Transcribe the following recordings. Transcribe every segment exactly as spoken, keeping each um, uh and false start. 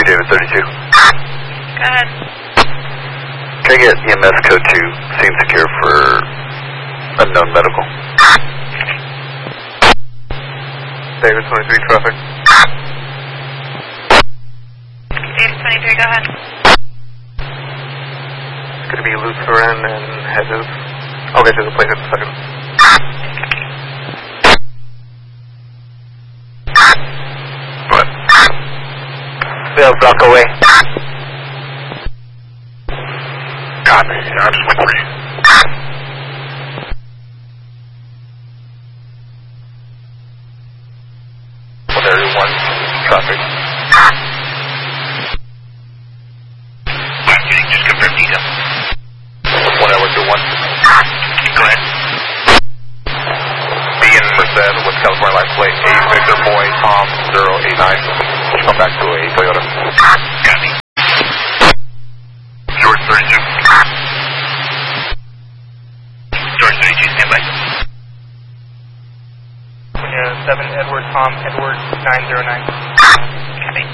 two, David thirty-two. Go ahead. Can I get E M S code two, scene secure for unknown medical? David twenty-three, traffic. David twenty-three, go ahead. It's going to be Lutheran and Hedges. I'll get you the plate in a second. What? Bill, block away. Copy, I just went for you. One area one, traffic. Last meeting, just confirm detail. One hour two one. Go ahead. B in Merced with California Life Plate A Victor Boy Tom zero eight nine. Come back to a Toyota. Copy. George thirty-two. George thirty-two, stand by. Yeah, seven Edward Tom Edward nine zero nine. Copy.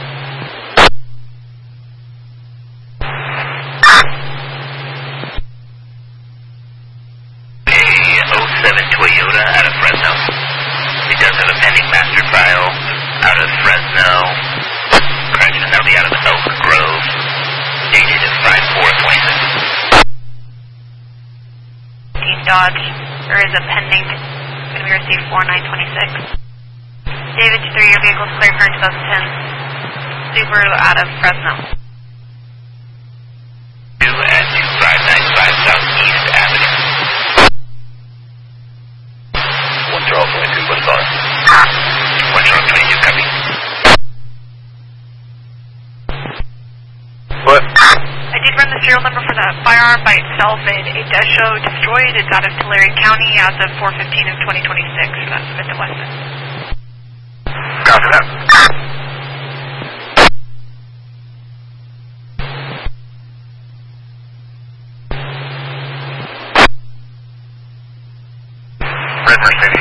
A oh seven Toyota out of Fresno. It does have a pending master file out of Fresno. Correction, that'll be out of Elk Grove. Dated five four twenty-six. Dodge. There is a pending. Going to be received four nine twenty-six. David two three, your vehicle is cleared for twenty ten Subaru out of Fresno. Two at two five nine five Southeast Avenue. One Charles twenty-two, what's on? One Charles twenty-two, copy. What? I did run the serial number for the firearm by itself, and it does show destroyed. It's out of Tulare County as of four fifteen of twenty twenty-six for that Smith and Wesson. Copy that. Red Mercedes.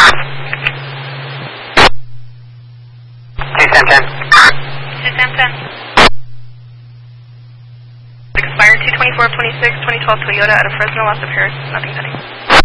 Two ten ten. two ten ten. Expired two twenty-four twenty-six, twenty twelve Toyota out of Fresno, lots of Harris, nothing pending.